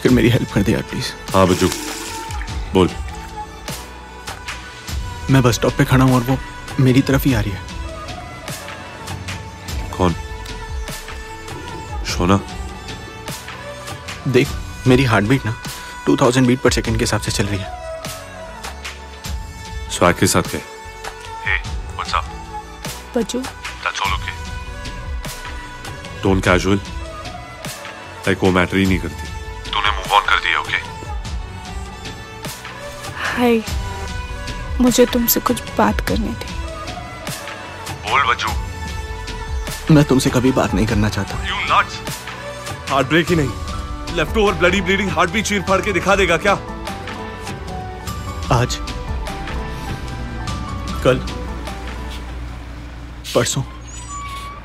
आकर मेरी हेल्प कर दे यार प्लीज। हाँ बच्चू बोल। मैं बस स्टॉप पे खड़ा हूँ और वो मेरी तरफ ही आ रही है। कौन? शोना? देख मेरी हार्ट बीट ना 2000 बीट पर सेकंड के हिसाब से चल रही है। स्वैग के साथ गए। Hey, what's up? Bachchu That's all okay. Don't casual. Like वो मैटर ही नहीं करती। तूने मूव ऑन कर दिया, ओके? हाय, मुझे तुमसे कुछ बात करनी थी। बोल बच्चू। मैं तुमसे कभी बात नहीं करना चाहता। You nuts? हार्ट ब्रेक ही नहीं, left over bloody bleeding heart भी चीर फाड़ के दिखा देगा क्या? आज, कल, परसों